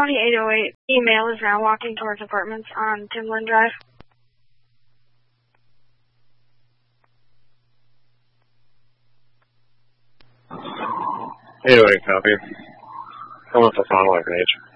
Tony 808. Email is now walking towards apartments on Timberland Drive. 808 copy. I want the final life age.